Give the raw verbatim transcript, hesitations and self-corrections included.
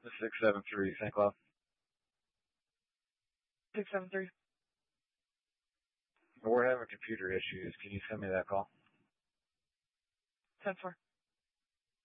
six seven three, Saint Cloud. six seven three. We're having computer issues. Can you send me that call? ten four.